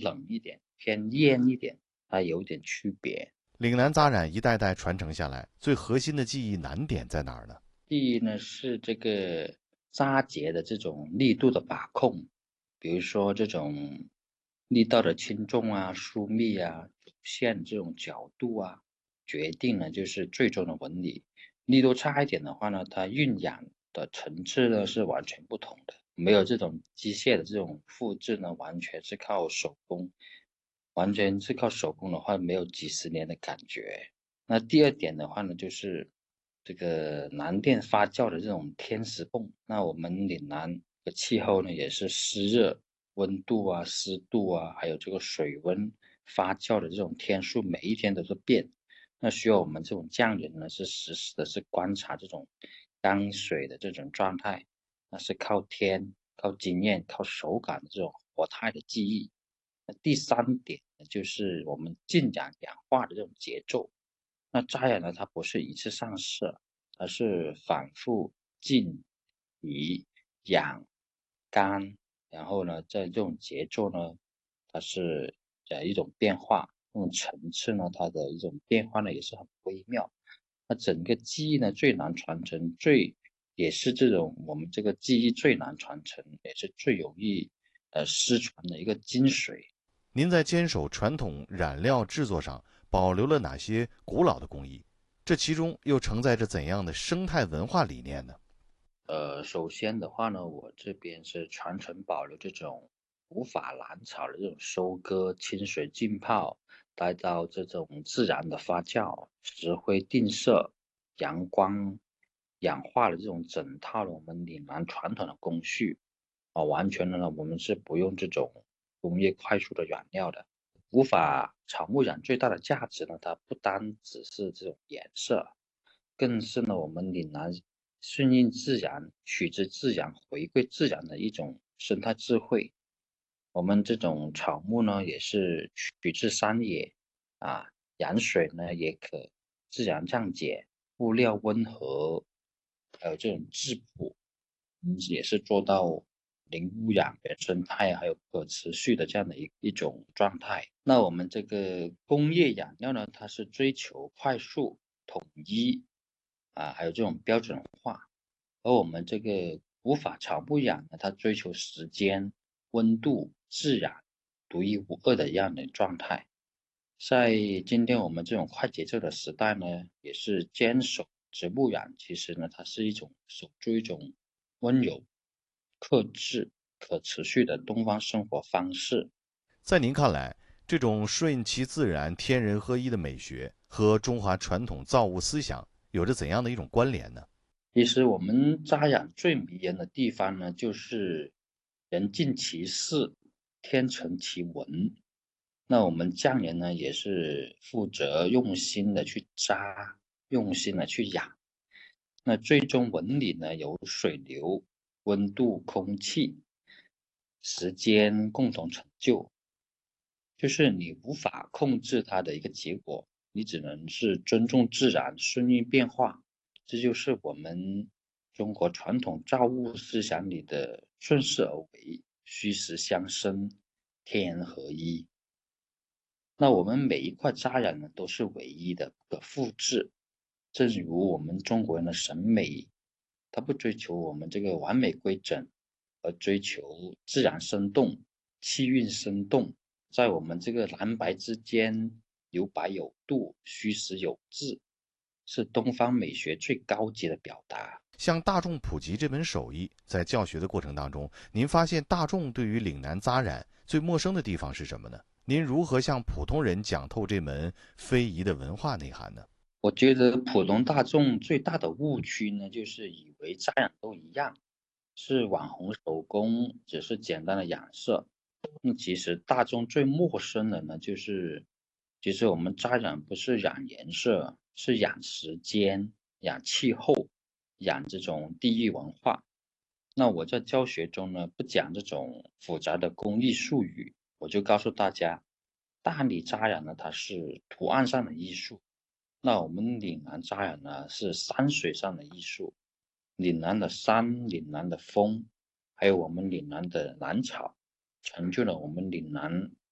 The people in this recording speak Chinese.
冷一点，偏艳一点，它有点区别。 岭南扎染一代代传承下来，最核心的技艺难点在哪儿呢？ 第一呢是这个扎结的这种力度的把控，比如说这种力道的轻重啊、疏密啊、主线这种角度啊，决定了就是最终的纹理。力度差一点的话呢，它晕染的层次呢是完全不同的，没有这种机械的这种复制呢，完全是靠手工，完全是靠手工的话，没有几十年的感觉。那第二点的话呢，就是这个南电发酵的这种天石泵。那我们岭南的气候呢，也是湿热，温度啊、湿度啊，还有这个水温发酵的这种天数，每一天都是变。那需要我们这种匠人呢，是实时的是观察这种缸水的这种状态，那是靠天、靠经验、靠手感的这种活态的记忆。那第三点呢，就是我们浸染氧化的这种节奏。那扎染呢，它不是一次上色，而是反复浸、移、养、干，然后呢，在这种节奏呢，它是一种变化，这种层次呢，它的一种变化呢也是很微妙。那整个技艺呢最难传承，也是这种我们这个技艺最难传承，也是最容易失传的一个精髓。 您在坚守传统染料制作上保留了哪些古老的工艺？这其中又承载着怎样的生态文化理念呢？ 首先的话呢，我这边是传承保留这种古法蓝草的这种收割、清水浸泡，带到这种自然的发酵、石灰定色、阳光氧化的这种整套的我们岭南传统的工序啊，完全的呢，我们是不用这种工业快速的染料的。古法草木染最大的价值呢，它不单只是这种颜色，更是呢我们岭南顺应自然、取之自然、回归自然的一种生态智慧。我们这种草木呢，也是取自山野啊，养水呢也可自然降解，物料温和，还有这种质朴，也是做到零污染、原生态还有可持续的这样的一种状态。那我们这个工业染料呢，它是追求快速、统一啊，还有这种标准化。而我们这个古法草木染呢，它追求时间、温度、自然、独一无二的一样的状态。在今天我们这种快节奏的时代呢，也是坚守植物染，其实呢，它是一种守住一种温柔、克制、可持续的东方生活方式。 在您看来，这种顺其自然、天人合一的美学和中华传统造物思想有着怎样的一种关联呢？ 其实我们扎染最迷人的地方呢，就是人尽其事，天成其文。那我们匠人呢，也是负责用心的去扎，用心的去染。那最终纹理呢，由水流、温度、空气、时间共同成就，就是你无法控制它的一个结果，你只能是尊重自然，顺应变化。这就是我们中国传统造物思想里的顺势而为、虚实相生、天人合一。那我们每一块扎染呢，都是唯一的、不可复制。正如我们中国人的审美，它不追求我们这个完美规整，而追求自然生动、气韵生动，在我们这个蓝白之间有白有度、虚实有致，是东方美学最高级的表达。 向大众普及这门手艺，在教学的过程当中，您发现大众对于岭南扎染最陌生的地方是什么呢？您如何向普通人讲透这门非遗的文化内涵呢？ 我觉得普通大众最大的误区呢，就是以为扎染都一样，是网红手工，只是简单的染色。那其实大众最陌生的呢，其实我们扎染不是染颜色，是染时间、染气候、染这种地域文化。那我在教学中呢，不讲这种复杂的工艺术语，我就告诉大家，大理扎染呢，它是图案上的艺术。那我们岭南扎染呢，是山水上的艺术。岭南的山、岭南的风，还有我们岭南的兰草，成就了我们岭南